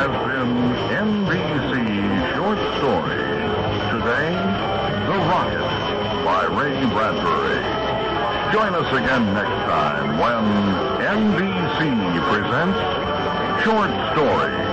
has been NBC Short Stories. Today, The Rocket by Ray Bradbury. Join us again next time when NBC presents Short Stories.